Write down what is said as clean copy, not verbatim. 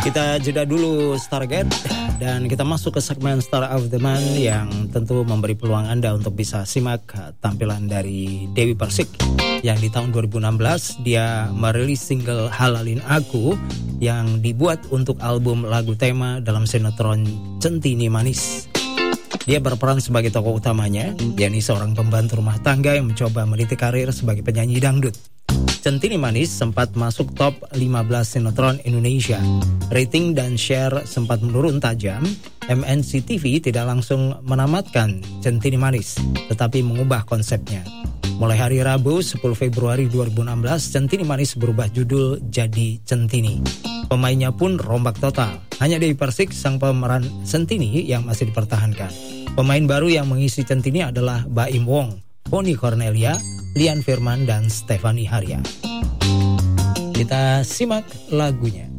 Kita jeda dulu Stargate dan kita masuk ke segmen Star of the Month yang tentu memberi peluang Anda untuk bisa simak tampilan dari Dewi Persik yang di tahun 2016 dia merilis single Halalin Aku yang dibuat untuk album lagu tema dalam sinetron Centini Manis. Dia berperan sebagai tokoh utamanya, yakni seorang pembantu rumah tangga yang mencoba meniti karir sebagai penyanyi dangdut. Centini Manis sempat masuk top 15 sinetron Indonesia. Rating dan share sempat menurun tajam. MNC TV tidak langsung menamatkan Centini Manis, tetapi mengubah konsepnya. Mulai hari Rabu 10 Februari 2016, Centini Manis berubah judul jadi Centini. Pemainnya pun rombak total. Hanya Dewi Persik, sang pemeran Centini, yang masih dipertahankan. Pemain baru yang mengisi Centini adalah Baim Wong, Poni Cornelia, Lian Firman, dan Stefani Haria. Kita simak lagunya.